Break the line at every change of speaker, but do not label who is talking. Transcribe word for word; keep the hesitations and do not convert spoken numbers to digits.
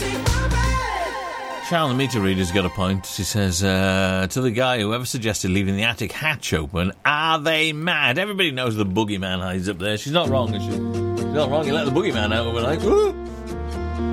Sharon, the meter reader's got a point. She says, uh, to the guy whoever suggested leaving the attic hatch open, are they mad? Everybody knows the boogeyman hides up there. She's not wrong, is she? She's not wrong. You let the boogeyman out and we're like, ooh.